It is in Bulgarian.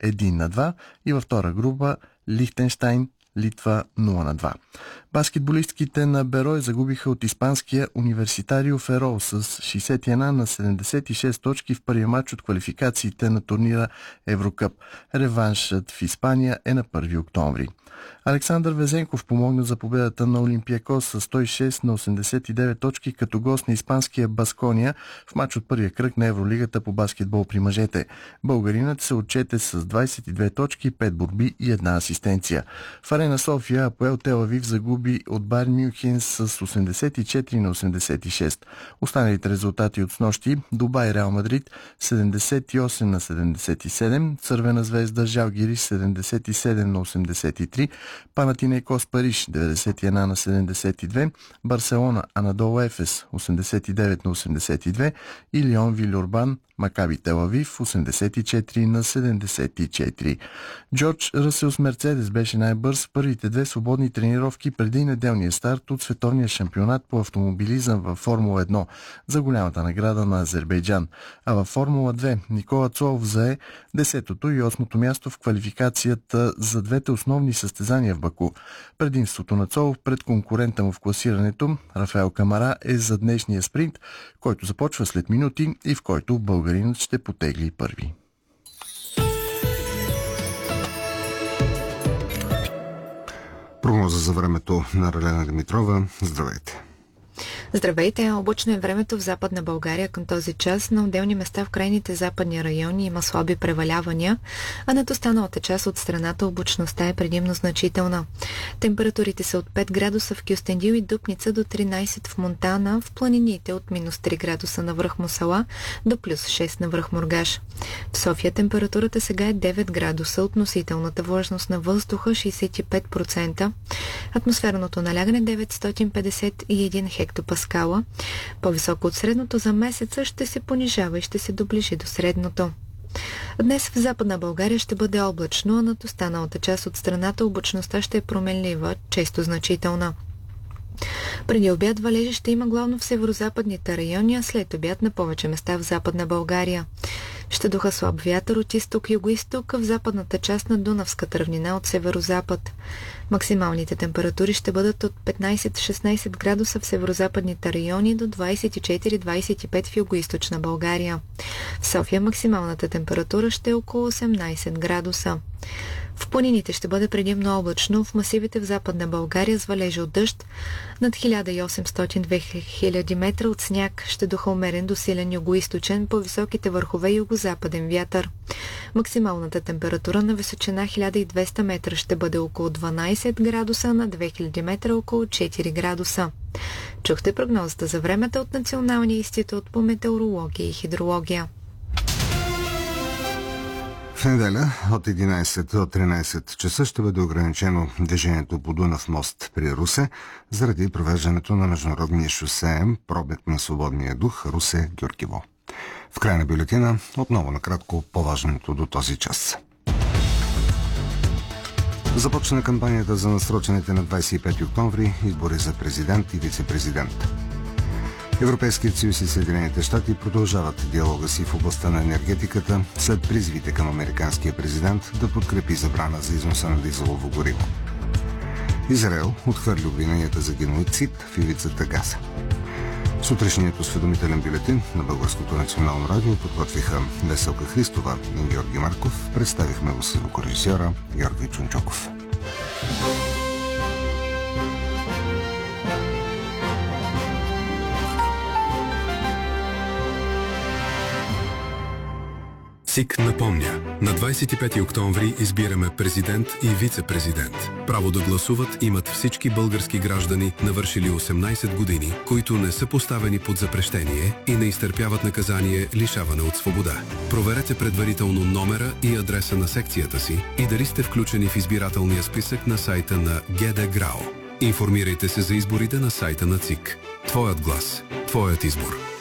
1-2 и във втора група Лихтенщайн, Литва 0-2. Баскетболистките на Берой загубиха от испанския Университарио Ферол с 61 на 76 точки в първия матч от квалификациите на турнира Еврокъп. Реваншът в Испания е на 1 октомври. Александър Везенков помогна за победата на Олимпиакос с 106 на 89 точки като гост на испанския Баскония в матч от първия кръг на Евролигата по баскетбол при мъжете. Българинът се отчете с 22 точки, 5 борби и 1 асистенция. В Арена София АПОЕЛ Тел Авив загуби от Байерн Мюнхен с 84 на 86. Останалите резултати от снощи: Дубай Реал Мадрид 78 на 77, Цървена звезда Жалгирис 77 на 83, Панатинейкос Париж 91 на 72, Барселона Анадолу Ефес 89 на 82 и Лион Вилюрбан Макаби Тел Авив 84 на 74. Джордж Ръсел с Мерцедес беше най-бърз в първите две свободни тренировки преди неделния старт от световния шампионат по автомобилизъм във Формула 1 за голямата награда на Азербайджан. А във Формула 2 Никола Цолов зае 10-то и 8-то място в квалификацията за двете основни състезания в Баку. Предимството на Цолов пред конкурента му в класирането Рафаел Камара е за днешния спринт, който започва след минути и в който българинът ще потегли първи. Прогноза за времето на Ралена Димитрова. Здравейте! Здравейте! Облачно е времето в Западна България към този час. На отделни места в крайните западни райони има слаби превалявания, а над останалата част от страната облачността е предимно значителна. Температурите са от 5 градуса в Кюстендил и Дупница до 13 в Монтана, в планините от минус 3 градуса на връх Мусала до плюс 6 на връх Мургаш. В София температурата сега е 9 градуса, относителната влажност на въздуха 65%, атмосферното налягане 951 хектопаскала. По-високо от средното за месеца ще се понижава и ще се доближи до средното. Днес в Западна България ще бъде облачно, а над останалата част от страната облачността ще е променлива, често значителна. Преди обяд валежи ще има главно в северозападните райони, а след обяд на повече места в Западна България. Ще духа слаб вятър от изток-юго-исток в западната част на Дунавската равнина от северозапад. Максималните температури ще бъдат от 15-16 градуса в северозападните райони до 24-25 в югоизточна България. В София максималната температура ще е около 18 градуса. В планините ще бъде предимно облачно, в масивите в Западна България с валежи от дъжд. Над 1800-2000 метра от сняг ще духа умерен до силен югоизточен по високите върхове югозападен вятър. Максималната температура на височина 1200 метра ще бъде около 12 градуса, на 2000 метра около 4 градуса. Чухте прогнозата за времето от Националния институт по метеорология и хидрология. В неделя от 11 до 13 часа ще бъде ограничено движението по Дунав мост при Русе заради провеждането на международния шосеен пробег на свободния дух Русе-Гюргево. В края на бюлетина отново накратко по-важното до този час. Започна кампанията за насрочените на 25 октомври избори за президент и вице-президент. Европейският съюз и Съединените щати продължават диалога си в областта на енергетиката след призивите към американския президент да подкрепи забрана за износа на дизелово гориво. Израел отхвърли обвиненията за геноцид в ивицата Газа. Сутрешният осведомителен бюлетин на Българското национално радио подготвиха Веселка Христова и Георги Марков. Представихме го с звукорежисьора Георги Чунчоков. ЦИК напомня, на 25 октомври избираме президент и вице-президент. Право да гласуват имат всички български граждани, навършили 18 години, които не са поставени под запрещение и не изтърпяват наказание лишаване от свобода. Проверете предварително номера и адреса на секцията си и дали сте включени в избирателния списък на сайта на ГД ГРАО. Информирайте се за изборите на сайта на ЦИК. Твоят глас, твоят избор.